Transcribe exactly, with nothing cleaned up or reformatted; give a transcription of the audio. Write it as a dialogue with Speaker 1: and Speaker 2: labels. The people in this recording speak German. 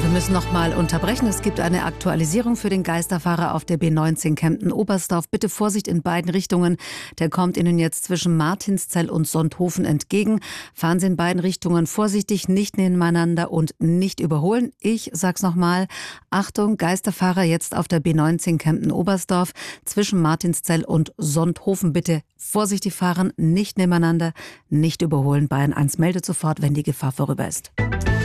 Speaker 1: Und wir müssen noch mal unterbrechen. Es gibt eine Aktualisierung für den Geisterfahrer auf der B neunzehn Kempten-Oberstdorf. Bitte Vorsicht in beiden Richtungen. Der kommt Ihnen jetzt zwischen Martinszell und Sonthofen entgegen. Fahren Sie in beiden Richtungen vorsichtig, nicht nebeneinander und nicht überholen. Ich sag's noch mal. Achtung, Geisterfahrer jetzt auf der B neunzehn Kempten-Oberstdorf zwischen Martinszell und Sonthofen. Bitte vorsichtig fahren, nicht nebeneinander, nicht überholen. Bayern eins meldet sofort, wenn die Gefahr vorüber ist.